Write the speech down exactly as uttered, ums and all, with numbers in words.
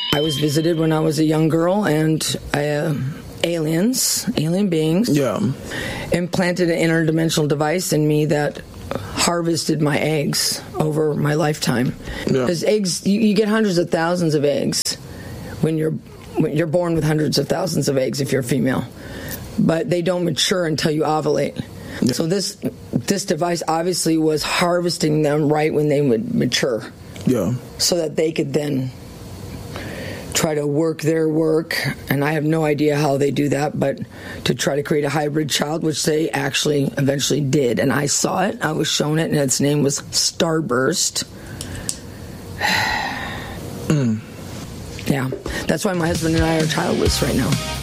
I was visited when I was a young girl, and uh, aliens, alien beings, yeah. implanted an interdimensional device in me that harvested my eggs over my lifetime. Because yeah. eggs, you, you get hundreds of thousands of eggs when you're when you're born with hundreds of thousands of eggs if you're a female, but they don't mature until you ovulate. Yeah. So this this device obviously was harvesting them right when they would mature. Yeah. So that they could then try to work their work, and I have no idea how they do that, but to try to create a hybrid child, which they actually eventually did. And I saw it, I was shown it, and its name was Starburst. mm. Yeah, that's why my husband and I are childless right now.